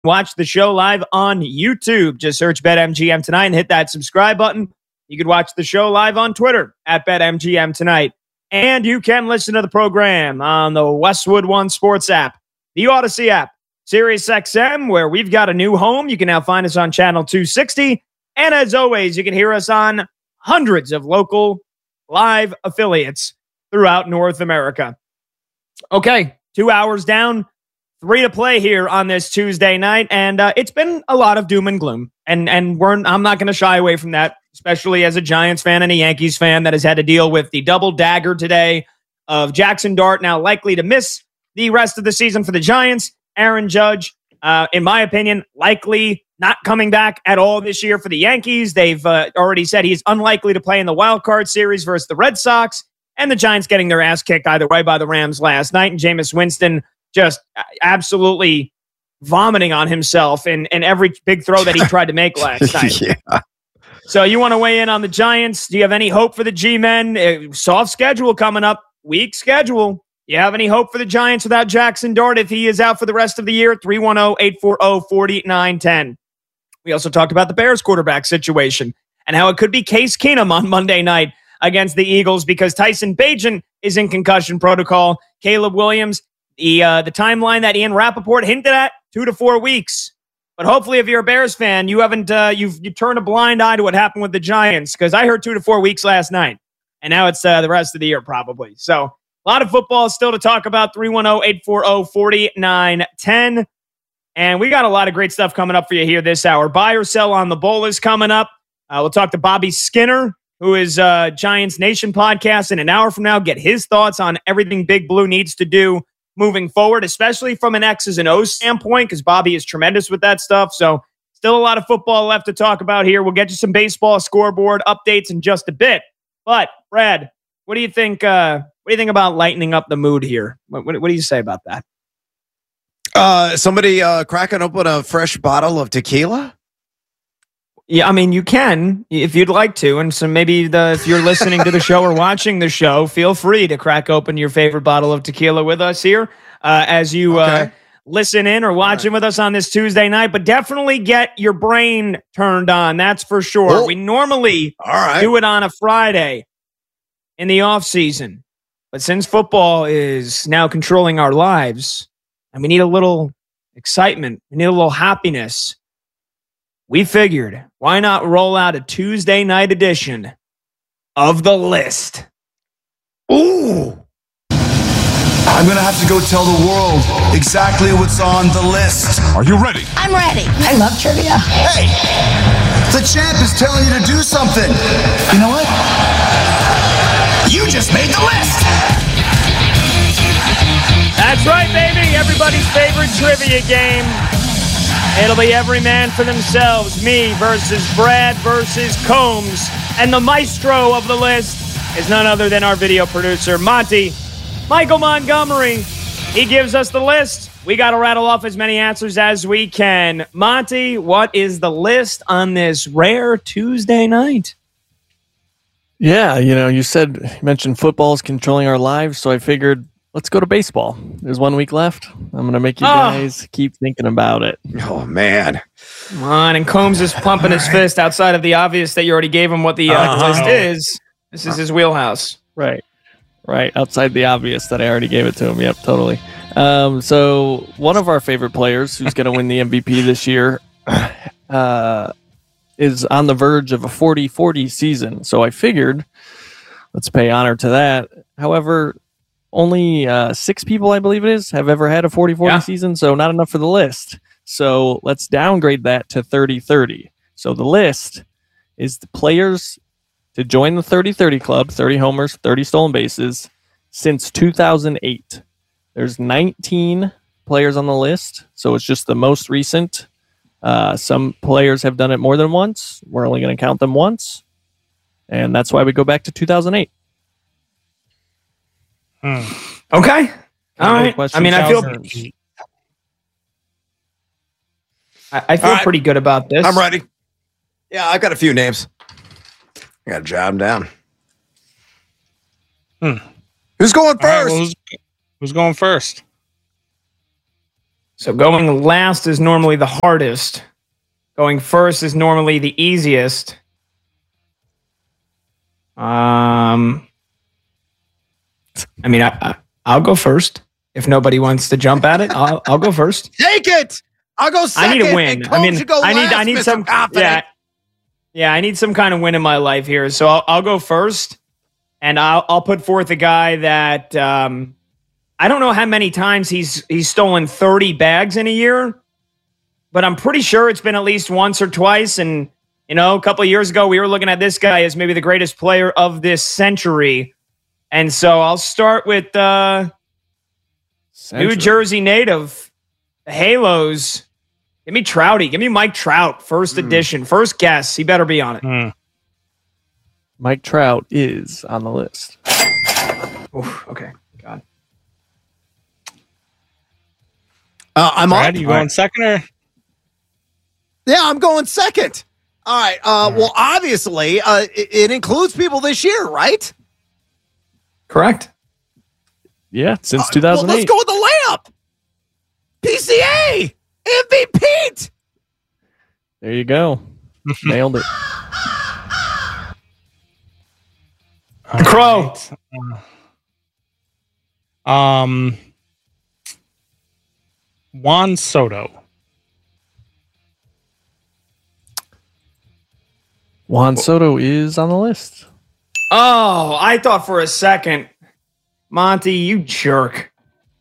Watch the show live on YouTube. Just search BetMGM Tonight and hit that subscribe button. You can watch the show live on Twitter at BetMGM Tonight. And you can listen to the program on the Westwood One Sports app, the Odyssey app, SiriusXM, where we've got a new home. You can now find us on channel 260. And as always, you can hear us on hundreds of local live affiliates throughout North America. Okay, 2 hours down. 3 to play here on this Tuesday night, and it's been a lot of doom and gloom. And I'm not going to shy away from that, especially as a Giants fan and a Yankees fan that has had to deal with the double dagger today of Jackson Dart now likely to miss the rest of the season for the Giants. Aaron Judge, in my opinion, likely not coming back at all this year for the Yankees. They've already said he's unlikely to play in the wild card series versus the Red Sox, and the Giants getting their ass kicked either way by the Rams last night, and Jameis Winston just absolutely vomiting on himself in every big throw that he tried to make last night. Yeah. So you want to weigh in on the Giants? Do you have any hope for the G-men? Soft schedule coming up. Weak schedule. Do you have any hope for the Giants without Jackson Dart if he is out for the rest of the year? 310-840-4910. We also talked about the Bears quarterback situation and how it could be Case Keenum on Monday night against the Eagles because Tyson Bagent is in concussion protocol. Caleb Williams, the timeline that Ian Rappaport hinted at, 2 to 4 weeks. But hopefully, if you're a Bears fan, you haven't you turned a blind eye to what happened with the Giants, because I heard 2 to 4 weeks last night, and now it's the rest of the year probably. So a lot of football still to talk about. 310-840-4910, and we got a lot of great stuff coming up for you here this hour. Buy or sell on the bowl is coming up. We'll talk to Bobby Skinner, who is Giants Nation podcast, in an hour from now. Get his thoughts on everything Big Blue needs to do moving forward, especially from an X's and O's standpoint, because Bobby is tremendous with that stuff. So still a lot of football left to talk about here. We'll get you some baseball scoreboard updates in just a bit. But Brad, what do you think? What do you think about lightening up the mood here? What do you say about that? Somebody cracking open a fresh bottle of tequila? Yeah, I mean, you can if you'd like to. And so maybe if you're listening to the show or watching the show, feel free to crack open your favorite bottle of tequila with us here as you listen in or watching with us on this Tuesday night. But definitely get your brain turned on. That's for sure. Oh. We normally do it on a Friday in the off season. But since football is now controlling our lives and we need a little excitement, we need a little happiness, we figured, why not roll out a Tuesday night edition of The List? Ooh. I'm going to have to go tell the world exactly what's on the list. Are you ready? I'm ready. I love trivia. Hey, the champ is telling you to do something. You know what? You just made the list. That's right, baby. Everybody's favorite trivia game. It'll be every man for themselves. Me versus Brad versus Combs. And the maestro of the list is none other than our video producer, Michael Montgomery. He gives us the list. We got to rattle off as many answers as we can. Monty, what is the list on this rare Tuesday night? Yeah, you mentioned football is controlling our lives, so I figured let's go to baseball. There's 1 week left. I'm going to make you guys keep thinking about it. Oh, man. Come on, and Combs is pumping his fist outside of the obvious that you already gave him what the list is. This is his wheelhouse. Right. Outside the obvious that I already gave it to him. Yep, totally. So one of our favorite players who's going to win the MVP this year is on the verge of a 40-40 season. So I figured let's pay honor to that. However, only 6 people, I believe it is, have ever had a 40-40 season, so not enough for the list. So let's downgrade that to 30-30. So the list is the players to join the 30-30 club, 30 homers, 30 stolen bases, since 2008. There's 19 players on the list, so it's just the most recent. Some players have done it more than once. We're only going to count them once, and that's why we go back to 2008. Okay. All right. I mean, I feel pretty good about this. I'm ready. Yeah, I've got a few names. I got to jot them down. Who's going first? Right, well, who's going first? So going last is normally the hardest. Going first is normally the easiest. I mean, I'll go first. If nobody wants to jump at it, I'll go first. Take it. I'll go second. I need a win. I mean, I need some confidence. Yeah, I need some kind of win in my life here. So I'll go first, and I'll put forth a guy that I don't know how many times he's stolen 30 bags in a year, but I'm pretty sure it's been at least once or twice. And a couple of years ago, we were looking at this guy as maybe the greatest player of this century. And so I'll start with New Jersey native, the Halos. Give me Trouty. Give me Mike Trout, first edition, first guess. He better be on it. Mike Trout is on the list. Oof, okay, God. I'm Brad, on. you going second or? Yeah, I'm going second. All right. Well, obviously, it includes people this year, right? Correct. Yeah, since Well, 2008. let's go with the layup. PCA MVP. There you go. Nailed it. Crow. Juan Soto. Juan Soto is on the list. Oh, I thought for a second, Monty, you jerk.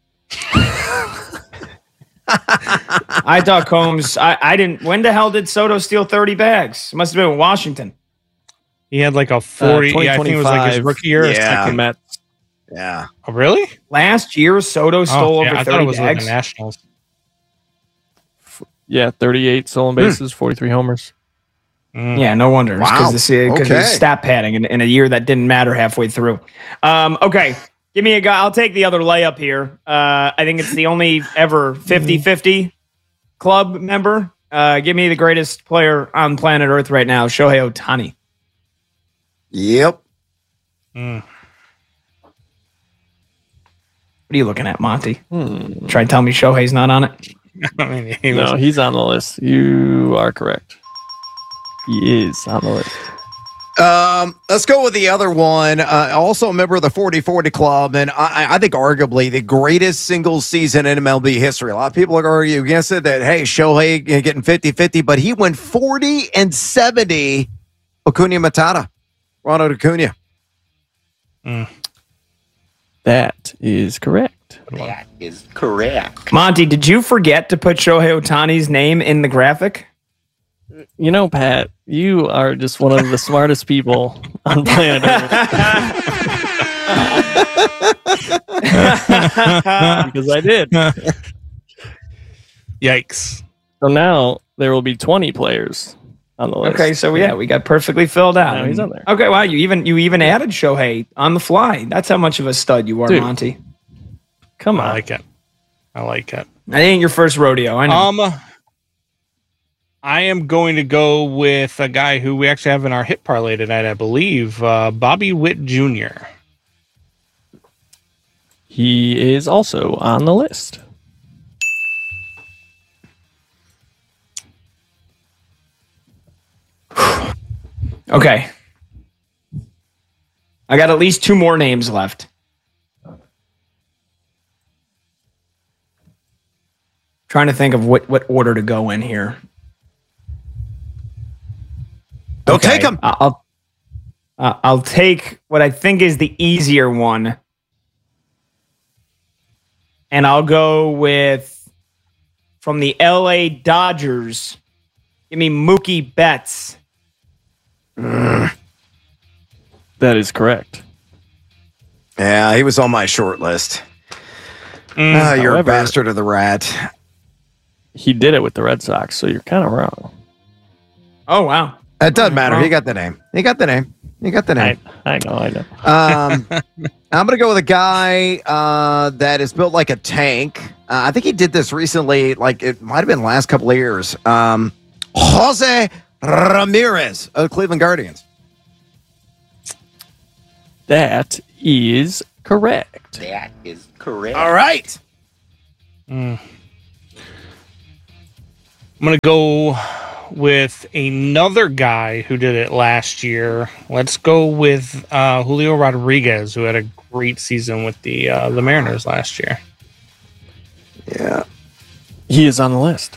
I thought Combs. I didn't. When the hell did Soto steal 30 bags? It must have been in Washington. He had like a 40. Yeah, I think it was like his rookie year. Yeah. Second Mets. Yeah. Oh, really? Last year, Soto stole over I 30 thought it was with bags. the Nationals. Yeah, 38 stolen bases, 43 homers. Yeah, no wonder. Wow. Because Okay. of stat padding in a year that didn't matter halfway through. Okay, give me a guy. I'll take the other layup here. I think it's the only ever 50-50 club member. Give me the greatest player on planet Earth right now, Shohei Ohtani. Yep. What are you looking at, Monty? Try and tell me Shohei's not on it? I mean, he was, No, he's on the list. You are correct. He is on the list. Let's go with the other one. Also a member of the 40-40 club, and I think arguably the greatest single season in MLB history. A lot of people are arguing against it that, hey, Shohei getting 50-50, but he went 40-70. Acuna Matata. Ronald Acuna. That is correct. That is correct. Monty, did you forget to put Shohei Ohtani's name in the graphic? You know, Pat, you are just one of the smartest people on planet Earth. Because I did. yikes. So now there will be 20 players on the list. Okay, so yeah, we got perfectly filled out. Now he's on there. Okay, wow, you even added Shohei on the fly. That's how much of a stud you are, Dude. Monty. Come I on. like it. I like it. That ain't your first rodeo. I know. I am going to go with a guy who we actually have in our hit parlay tonight, I believe, Bobby Witt Jr. He is also on the list. Okay. I got at least two more names left. Trying to think of what order to go in here. Don't take him. I'll take what I think is the easier one. And I'll go with from the LA Dodgers. Give me Mookie Betts. That is correct. Yeah, he was on my short list. You're a However- bastard of the rat. He did it with the Red Sox, so you're kind of wrong. Oh, wow. It doesn't matter. He got the name. He got the name. I know. I'm going to go with a guy that is built like a tank. I think he did this recently. Like it might have been the last couple of years. Jose Ramirez of the Cleveland Guardians. That is correct. That is correct. All right. I'm going to go with another guy who did it last year. Let's go with Julio Rodriguez, who had a great season with the Mariners last year. Yeah. He is on the list.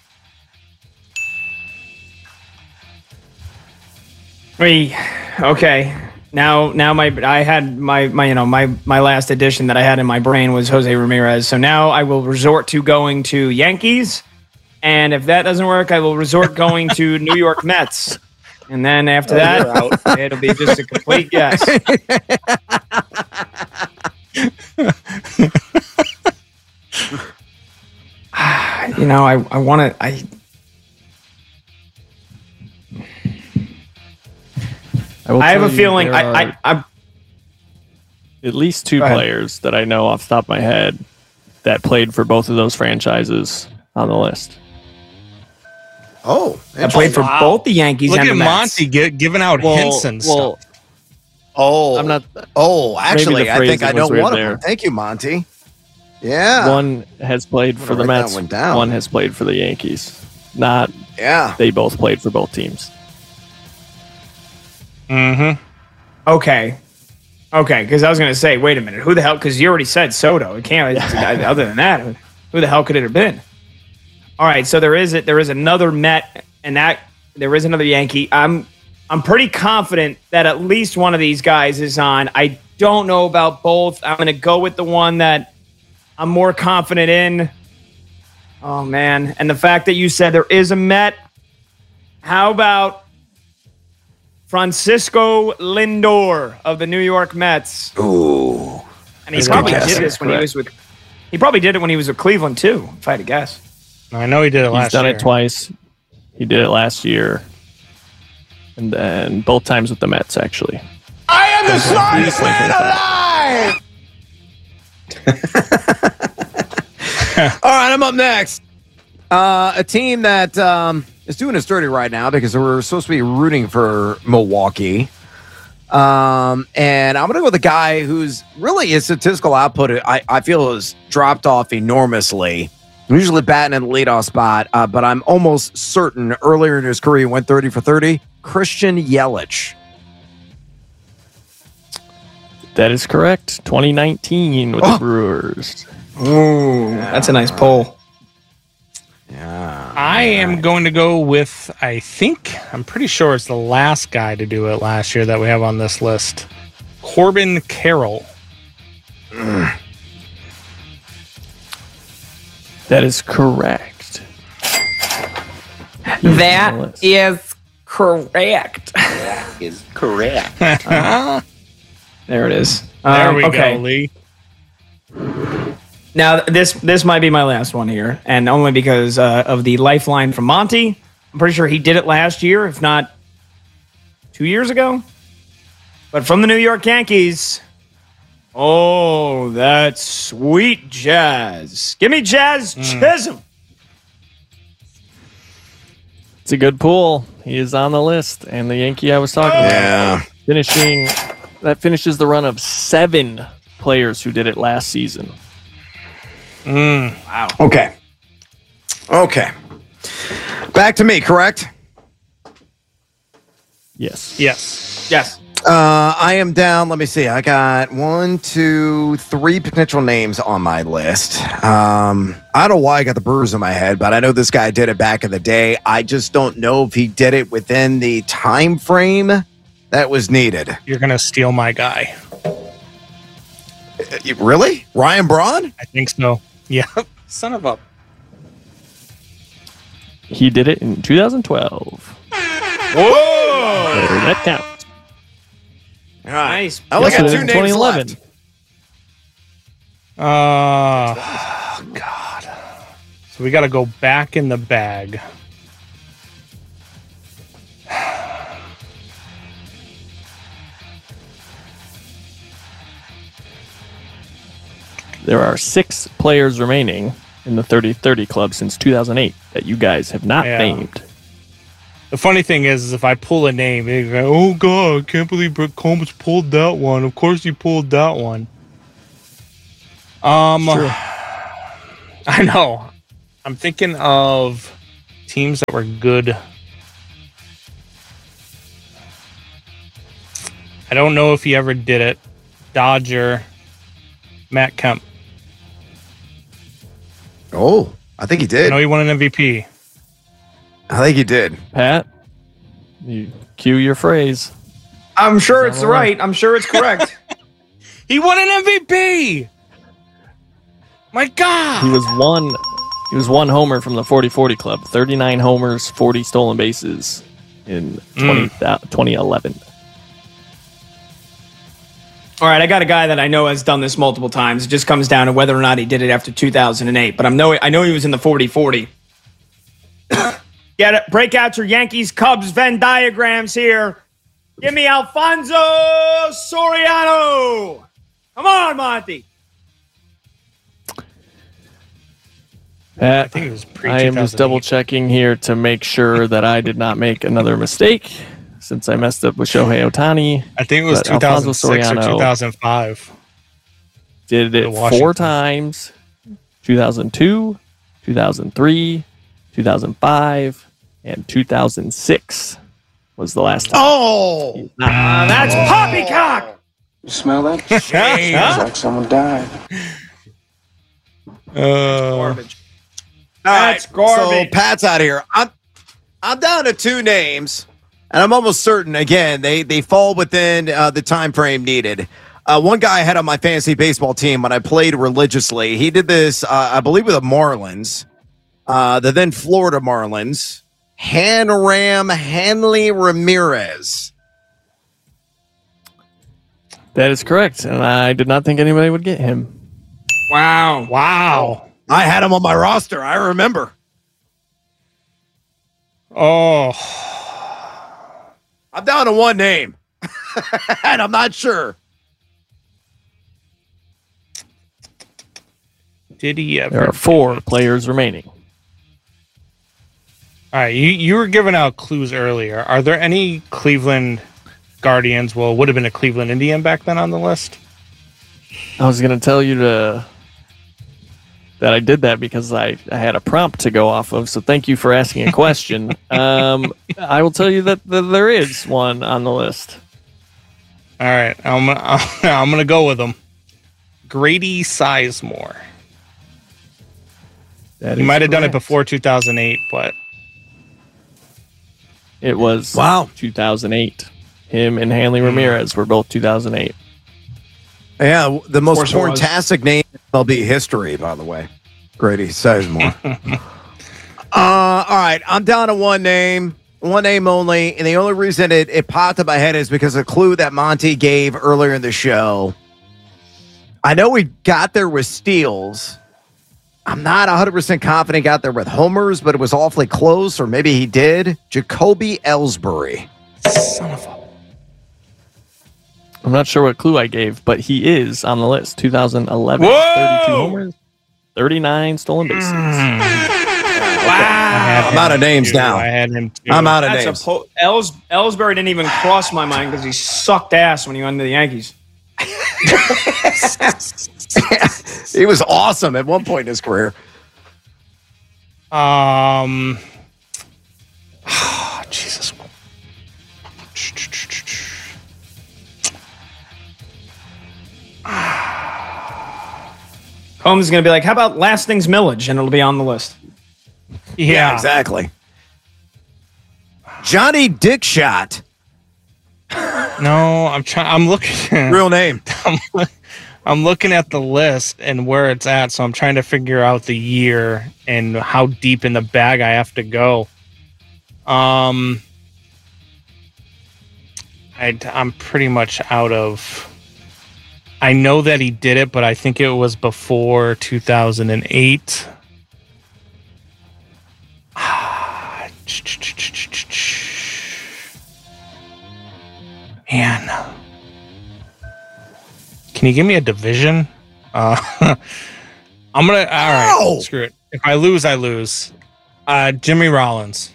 Okay. Now I had my last addition that I had in my brain was Jose Ramirez. So now I will resort to going to Yankees, and if that doesn't work, I will resort going to New York Mets. And then after that, it'll be just a complete guess. I want to. I have a feeling I'm at least two players that I know off the top of my head that played for both of those franchises on the list. Oh, I played for both the Yankees Look and the at Mets. Monty giving out hints and stuff. I'm not. Oh, actually, I think I know one of there. them. Thank you, Monty. Yeah. One has played for the Mets. One has played for the Yankees. Not. Yeah. They both played for both teams. Mm-hmm. Okay, because I was going to say, wait a minute, who the hell? Because you already said Soto. It can't. Other than that, who the hell could it have been? All right, so there is another Met, and that there is another Yankee. I'm pretty confident that at least one of these guys is on. I don't know about both. I'm going to go with the one that I'm more confident in. Oh man, and the fact that you said there is a Met. How about Francisco Lindor of the New York Mets? Ooh. And he probably did this when he was with. He probably did it when he was with Cleveland too, if I had to guess. I know he did it last year. He's done it twice. He did it last year, and then both times with the Mets. Actually, I am the smartest man alive. All right, I'm up next. A team that is doing us dirty right now because we're supposed to be rooting for Milwaukee. And I'm going to go with a guy who's really his statistical output, I feel, has dropped off enormously. Usually batting in the leadoff spot, but I'm almost certain earlier in his career he went 30 for 30. Christian Yelich. that is correct. 2019 with the Brewers. Ooh, that's a nice poll. Yeah. I am going to go with, I'm pretty sure it's the last guy to do it last year that we have on this list. Corbin Carroll. That is correct. That is correct. That is correct. There it is. There we go, Lee. Now, this might be my last one here, and only because of the lifeline from Monty. I'm pretty sure he did it last year, if not 2 years ago. But from the New York Yankees, oh, that's sweet Jazz. Give me Jazz Chisholm. It's a good pool. He is on the list, and the Yankee I was talking about finishes the run of 7 players who did it last season. Wow. Okay. Back to me, correct? Yes. I am down. Let me see. I got 1, 2, 3 potential names on my list. I don't know why I got the Brewers in my head, but I know this guy did it back in the day. I just don't know if he did it within the time frame that was needed. You're going to steal my guy. Really? Ryan Braun? I think so. Yeah. Son of a... He did it in 2012. Whoa! That counts. All right. Nice. I only Yes, got it 2 is in names 2011. left. God. So we got to go back in the bag. There are 6 players remaining in the 30-30 club since 2008 that you guys have not named. The funny thing is if I pull a name, they go, oh, God, I can't believe Brett Combs pulled that one. Of course he pulled that one. Sure. I know. I'm thinking of teams that were good. I don't know if he ever did it. Dodger, Matt Kemp. Oh, I think he I did. know he won an MVP. I think he did. Pat, you cue your phrase. I'm sure it's right. I'm sure it's correct. He won an MVP. My God. He was one homer from the 40-40 club. 39 homers, 40 stolen bases in 2011. All right, I got a guy that I know has done this multiple times. It just comes down to whether or not he did it after 2008. But I know he was in the 40-40. Get it? Break out your Yankees, Cubs, Venn diagrams here. Give me Alfonso Soriano. Come on, Monty. Pat, I think it was I am just double checking here to make sure that I did not make another mistake since I messed up with Shohei Ohtani. I think it was 2006 or 2005. Did it 4 times. 2002, 2003, 2005, and 2006 was the last time. Oh! That's poppycock! You smell that? It's like someone died. Garbage. That's garbage. So Pat's out here. I'm down to 2 names, and I'm almost certain. Again, they fall within the time frame needed. One guy I had on my fantasy baseball team when I played religiously. He did this, I believe, with the Marlins, the then Florida Marlins. Hanley Ramirez. That is correct, and I did not think anybody would get him. Wow. I had him on my roster. I remember. Oh. I'm down to 1 name, and I'm not sure. Did he ever? There are 4 players remaining. All right, you were giving out clues earlier. Are there any Cleveland Guardians? Well, it would have been a Cleveland Indian back then on the list. I was going to tell you that I did that because I had a prompt to go off of, so thank you for asking a question. I will tell you that there is one on the list. All right, I'm gonna go with him. Grady Sizemore. He might have done it before 2008, but it was 2008. Him and Hanley Ramirez were both 2008. Yeah, the most fantastic name in MLB history, by the way. Grady Sizemore. All right, I'm down to 1 name. 1 name only, and the only reason it popped up my head is because of the clue that Monty gave earlier in the show. I know we got there with steals. I'm not 100% confident got there with homers, but it was awfully close, or maybe he did. Jacoby Ellsbury. Son of a... I'm not sure what clue I gave, but he is on the list. 2011, Whoa! 32 homers, 39 stolen bases. Wow. I'm out of names now. I had him too. I'm out of names. Ellsbury didn't even cross my mind because he sucked ass when he went to the Yankees. He was awesome at one point in his career. Jesus. Combs is going to be like, how about Lastings Millage? And it'll be on the list. Yeah, exactly. Johnny Dickshot. No, I'm looking. Real name. I'm looking at the list and where it's at, so I'm trying to figure out the year and how deep in the bag I have to go. I'm pretty much out of. I know that he did it, but I think it was before 2008. Man. Can you give me a division? I'm gonna. All right, screw it. If I lose, I lose. Jimmy Rollins.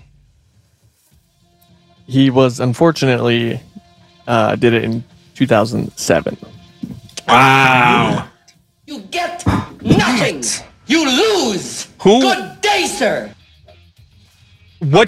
He was unfortunately did it in 2007. Wow. You get nothing. You lose. Who? Good day, sir. What